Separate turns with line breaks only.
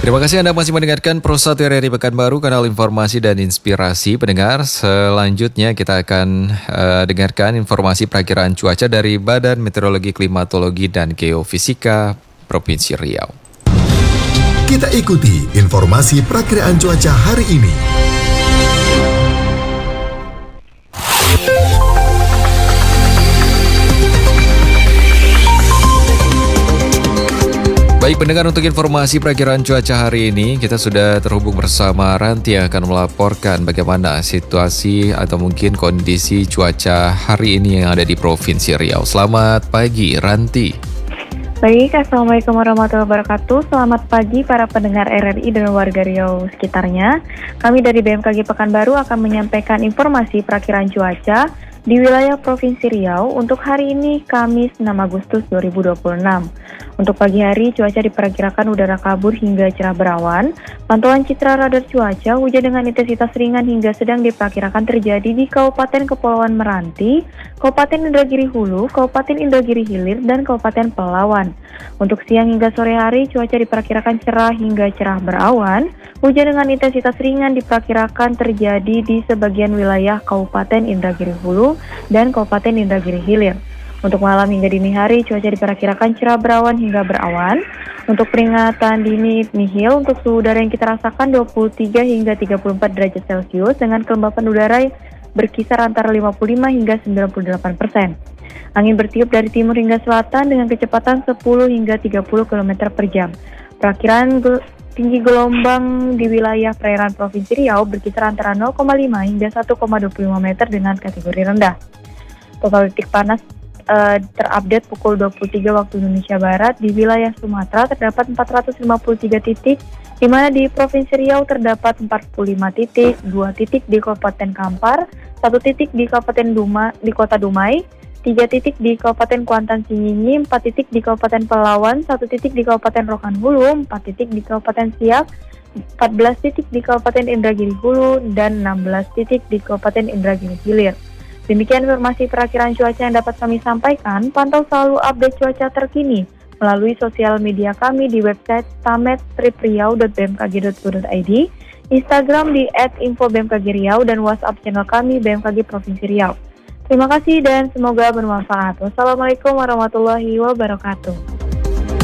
Terima kasih Anda masih mendengarkan Pro 1 RRI Pekanbaru, kanal informasi dan inspirasi pendengar. Selanjutnya kita akan dengarkan informasi perakiraan cuaca dari Badan Meteorologi, Klimatologi, dan Geofisika Provinsi Riau.
Kita ikuti informasi perakiraan cuaca hari ini.
Baik pendengar, untuk informasi perakiraan cuaca hari ini, kita sudah terhubung bersama Ranti yang akan melaporkan bagaimana situasi atau mungkin kondisi cuaca hari ini yang ada di Provinsi Riau. Selamat pagi, Ranti.
Baik, Assalamualaikum warahmatullahi wabarakatuh. Selamat pagi para pendengar RRI dan warga Riau sekitarnya. Kami dari BMKG Pekanbaru akan menyampaikan informasi perakiraan cuaca di wilayah Provinsi Riau untuk hari ini, Kamis 6 Agustus 2026. Untuk pagi hari, cuaca diperkirakan udara kabur hingga cerah berawan. Pantauan citra radar cuaca, hujan dengan intensitas ringan hingga sedang diperkirakan terjadi di Kabupaten Kepulauan Meranti, Kabupaten Indragiri Hulu, Kabupaten Indragiri Hilir, dan Kabupaten Palawan. Untuk siang hingga sore hari, cuaca diperkirakan cerah hingga cerah berawan. Hujan dengan intensitas ringan diperkirakan terjadi di sebagian wilayah Kabupaten Indragiri Hulu dan Kabupaten Indragiri Hilir. Untuk malam hingga dini hari, cuaca diperkirakan cerah berawan hingga berawan. Untuk peringatan dini nihil, untuk suhu udara yang kita rasakan 23 hingga 34 derajat Celcius dengan kelembapan udara berkisar antara 55 hingga 98%. Angin bertiup dari timur hingga selatan dengan kecepatan 10 hingga 30 km per jam. Perakiraan tinggi gelombang di wilayah perairan Provinsi Riau berkisar antara 0,5 hingga 1,25 meter dengan kategori rendah. Total titik panas terupdate pukul 23 waktu Indonesia Barat. Di wilayah Sumatera terdapat 453 titik, di mana di Provinsi Riau terdapat 45 titik, 2 titik di Kabupaten Kampar, 1 titik di Kota Dumai, 3 titik di Kabupaten Kuantan Singingi, 4 titik di Kabupaten Palawan, 1 titik di Kabupaten Rokan Hulu, 4 titik di Kabupaten Siak, 14 titik di Kabupaten Indragiri Hulu, dan 16 titik di Kabupaten Indragiri Hilir. Demikian informasi perakiraan cuaca yang dapat kami sampaikan. Pantau selalu update cuaca terkini melalui sosial media kami di website tamet.riau.bmkg.go.id, Instagram di @info_bmkg_riau, dan WhatsApp channel kami BMKG Provinsi Riau. Terima kasih dan semoga bermanfaat. Wassalamualaikum warahmatullahi wabarakatuh.